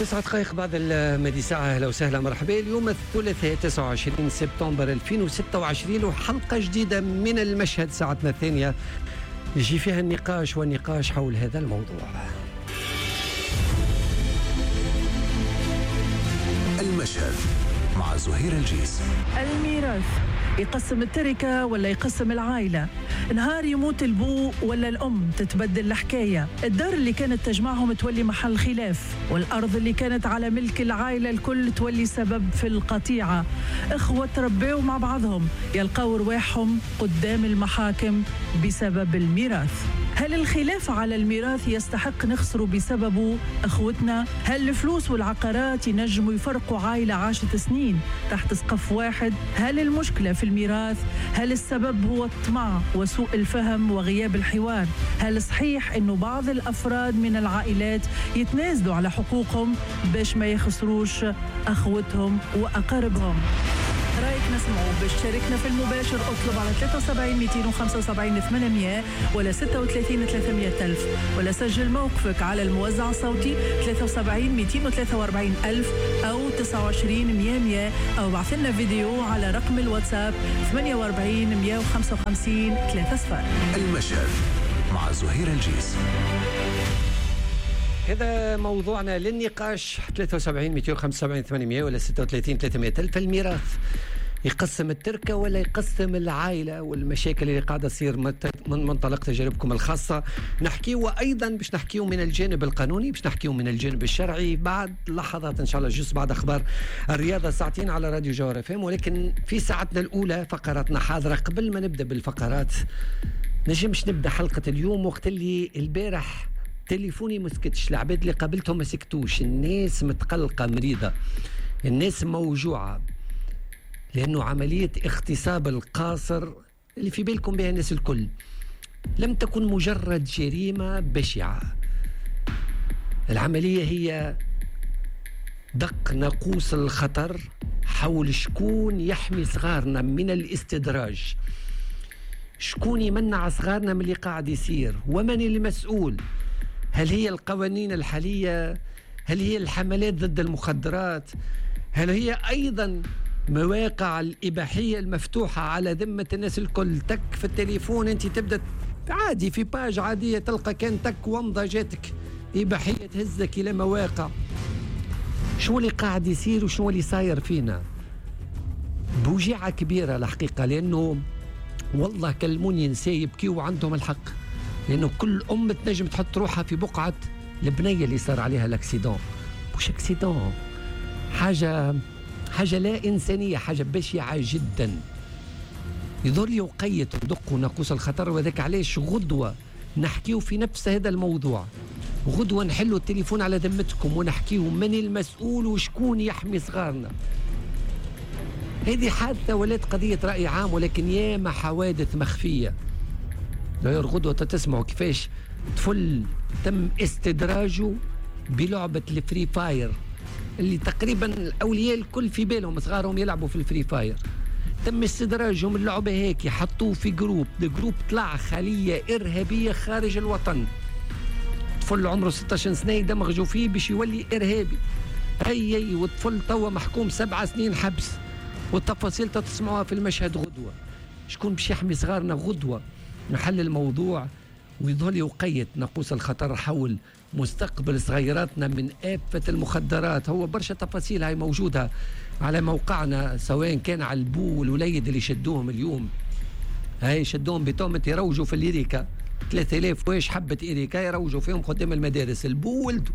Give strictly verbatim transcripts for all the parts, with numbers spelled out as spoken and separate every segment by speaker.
Speaker 1: تسعة دقائق بعد المدي ساعة. أهلا وسهلا مرحبا. اليوم الثلاثاء تسعة وعشرين سبتمبر ألفين وستة وعشرين وحلقة جديدة من المشهد ساعتنا الثانية يجي فيها النقاش والنقاش حول هذا الموضوع.
Speaker 2: المشهد مع زهير الجيس.
Speaker 3: الميراث يقسم التركة ولا يقسم العائلة؟ نهار يموت البو ولا الأم تتبدل الحكاية؟ الدار اللي كانت تجمعهم تولي محل خلاف، والأرض اللي كانت على ملك العائلة الكل تولي سبب في القطيعة. إخوة تربيوا مع بعضهم يلقاو رواحهم قدام المحاكم بسبب الميراث. هل الخلاف على الميراث يستحق نخسره بسببه أخوتنا؟ هل الفلوس والعقارات ينجموا يفرقوا عائلة عاشت سنين تحت سقف واحد؟ هل المشكلة في الميراث؟ هل السبب هو الطمع وسوء الفهم وغياب الحوار؟ هل صحيح أنه بعض الأفراد من العائلات يتنازلوا على حقوقهم باش ما يخسروش أخوتهم وأقاربهم؟ رأيك نسمعه. باش تشاركنا في المباشر اطلب على ثلاثة وسبعين مئتين وخمسة وسبعين ثمانمئة ولا ستة وثلاثين ثلاثمئة ألف، ولا سجل موقفك على الموزع الصوتي ثلاثة وسبعين مئتين وثلاثة وأربعين ألف أو تسعة وعشرين مئة مئة، أو بعث لنا فيديو على رقم الواتساب ثمانية وأربعين مئة وخمسة وخمسين ثلاثة صفر.
Speaker 2: المشهد مع زهير الجيس.
Speaker 1: هذا موضوعنا للنقاش. ثلاثة وسبعين مئتين وخمسة وسبعين ثمانمئة ولا ستة وثلاثين ثلاثمئة ألف. الميراث يقسم التركة ولا يقسم العائلة؟ والمشاكل اللي قاعدة تصير من منطلق تجاربكم الخاصة نحكيه، وأيضا باش نحكيه من الجانب القانوني، باش نحكيه من الجانب الشرعي بعد لحظات إن شاء الله، جزء بعد أخبار الرياضة ساعتين على راديو جوهر اف ام. ولكن في ساعتنا الأولى فقراتنا حاضرة. قبل ما نبدأ بالفقرات نجمش نبدأ حلقة اليوم وقت اللي البارح تليفوني مسكتش، العباد اللي قابلتهم ما سكتوش، الناس متقلقة مريضة، الناس موجوعة، لأنه عملية اغتصاب القاصر اللي في بالكم بها الناس الكل لم تكن مجرد جريمة بشعة. العملية هي دق ناقوس الخطر حول شكون يحمي صغارنا من الاستدراج، شكون يمنع صغارنا من اللي قاعد يصير، ومن المسؤول. هل هي القوانين الحالية؟ هل هي الحملات ضد المخدرات؟ هل هي أيضا مواقع الإباحية المفتوحة على ذمة الناس الكل؟ تك في التليفون أنت تبدأ عادي في باج عادية تلقى كان تك ومضة جاتك إباحية تهزك إلى مواقع. شو اللي قاعد يصير وشو اللي صاير فينا؟ بوجيعة كبيرة الحقيقة، لأنه والله كلموني نساء يبكيوا وعندهم الحق، لأنه كل أم تنجم تحط روحها في بقعة البنية اللي صار عليها الأكسيدون. مش أكسيدون، حاجة حاجة لا إنسانية، حاجة بشعة جدا. يظل يقيد ودق ناقوس الخطر. وذاك علاش غدوة نحكيه في نفس هذا الموضوع، غدوة نحلوا التليفون على ذمتكم ونحكيه من المسؤول وشكون يحمي صغارنا. هذه حادثة ولات قضية رأي عام، ولكن ياما حوادث مخفية. غير غدوة تسمعوا كيفاش طفل تم استدراجه بلعبة الفري فاير اللي تقريبا الأولياء الكل في بالهم صغارهم يلعبوا في الفري فاير. تم استدراجهم اللعبة هيك، حطوه في جروب، الجروب طلع خلية إرهابية خارج الوطن. طفل عمره ستة عشر سنة يدمغجوا فيه باش يولي إرهابي. هي هي والطفل توا محكوم سبع سنين حبس. والتفاصيل تسمعوها في المشهد غدوة. شكون باش يحمي صغارنا غدوة؟ نحل الموضوع ويظل يقيد ناقوس الخطر حول مستقبل صغيراتنا من آفة المخدرات. هو برشا تفاصيل هاي موجودة على موقعنا، سواء كان على البو والوليد اللي شدوهم اليوم، هاي شدوهم بتهمة يروجوا في الإيريكا، ثلاثة آلاف واش حبة إيريكا يروجوا فيهم قدام المدارس، البو ولدوا.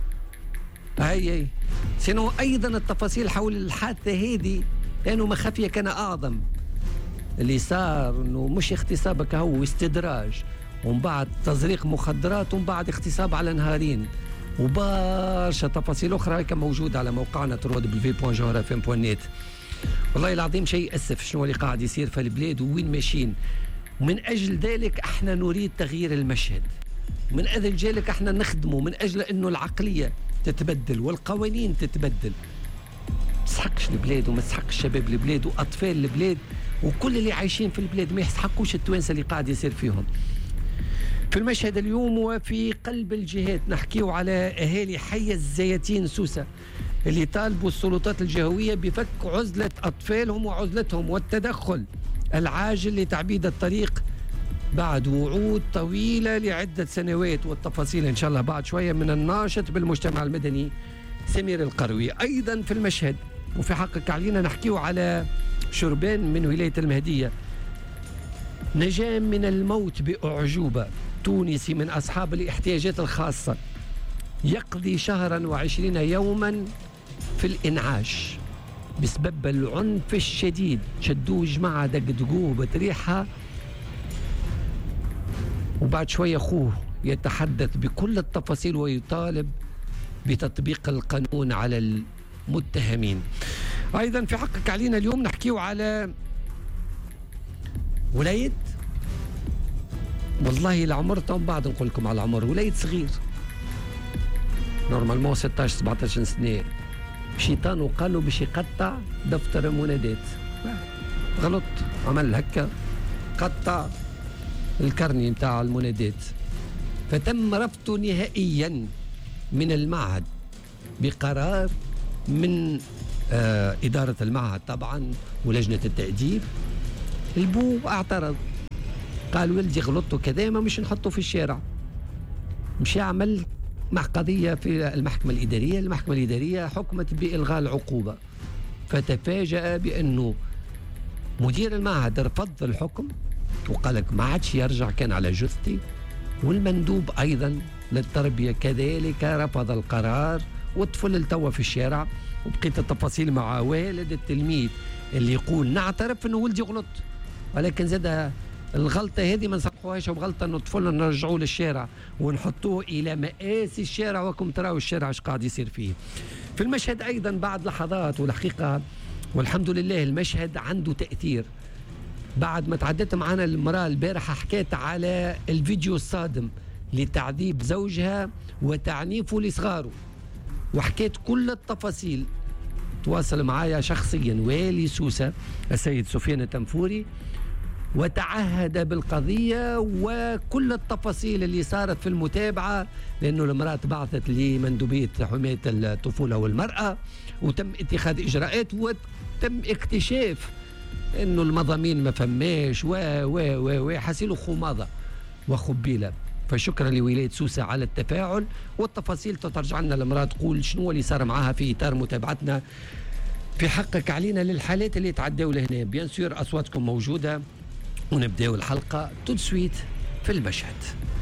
Speaker 1: هاي هاي سينو أيضا التفاصيل حول الحادثة هذه، لأنه مخافية كان أعظم. اللي صار انه مش اغتصابك، هو استدراج، ومن بعد تزريق مخدرات، ومن بعد اغتصاب على نهارين، وبرشا تفاصيل اخرى هيك موجوده على موقعنا دبليو دبليو دبليو دوت جوهر اف ام دوت نت. والله العظيم شيء اسف شنو اللي قاعد يصير في البلاد ووين ماشيين. ومن اجل ذلك احنا نريد تغيير المشهد، من اجل ذلك احنا نخدمه، من اجل انه العقليه تتبدل والقوانين تتبدل. ما تسحقش البلاد وما تسحقش شباب البلاد واطفال البلاد وكل اللي عايشين في البلاد، ما يستحقوش التوانسه اللي قاعد يصير فيهم. في المشهد اليوم وفي قلب الجهات نحكيه على أهالي حي الزياتين سوسة اللي طالبوا السلطات الجهوية بفك عزلة أطفالهم وعزلتهم والتدخل العاجل لتعبيد الطريق بعد وعود طويلة لعدة سنوات. والتفاصيل إن شاء الله بعد شوية من الناشط بالمجتمع المدني سمير القروي. أيضا في المشهد وفي حقك علينا نحكيه على شربان من ولاية المهدية، نجا من الموت بأعجوبة، تونسي من أصحاب الاحتياجات الخاصة يقضي شهرا وعشرين يوما في الإنعاش بسبب العنف الشديد. شدوه جماعة دقدقوه بطريحة، وبعد شوية أخوه يتحدث بكل التفاصيل ويطالب بتطبيق القانون على المتهمين. أيضا في حقك علينا اليوم نحكيه على ولاية، والله العمر تم بعد نقول لكم على العمر، ولاية صغير نورمالمون ستة عشر سبعة عشر سنة، شيطان وقالوا باش يقطع دفتر المنادات، غلط، عمل هكا قطع الكرني متاع المنادات، فتم رفضه نهائيا من المعهد بقرار من آه إدارة المعهد طبعا ولجنة التأديب. البو اعترض قال ولدي غلطوا كذا ما مش نحطه في الشارع، مش يعمل مع قضية في المحكمة الإدارية. المحكمة الإدارية حكمت بإلغاء العقوبة، فتفاجأ بأنه مدير المعهد رفض الحكم وقال لك ما عادش يرجع، كان على جثتي. والمندوب أيضا للتربية كذلك رفض القرار، والطفل التوا في الشارع. وبقيت التفاصيل مع والد التلميذ اللي يقول نعترف أنه ولدي غلط، ولكن زاد الغلطة هذه ما نصلحوهاش بغلطة أنه طفلنا نرجعوه للشارع ونحطوه إلى مآسي الشارع، وكم تراوا الشارع ايش قاعد يصير فيه. في المشهد أيضا بعد لحظات، والحقيقة والحمد لله المشهد عنده تأثير. بعد ما تعدت معنا المرأة البارحة حكيت على الفيديو الصادم لتعذيب زوجها وتعنيفه لصغاره، وحكيت كل التفاصيل. تواصل معايا شخصيا والي سوسة السيد سفيان التنفوري وتعهد بالقضية وكل التفاصيل اللي صارت في المتابعة، لأنه المرأة بعثت لمندوبية حماية الطفولة والمرأة وتم اتخاذ إجراءات، وتم اكتشاف أنه المضامين ما فماش و و و و حصلوا خماضة وخبيلة. فشكرا لولاية سوسة على التفاعل، والتفاصيل ترجع لنا المرأة تقول شنو اللي صار معها في إطار متابعتنا في حقك علينا للحالات اللي تعدوا لهنا. بيان سور أصواتكم موجودة، ونبدأ الحلقة تود سويت في المشهد.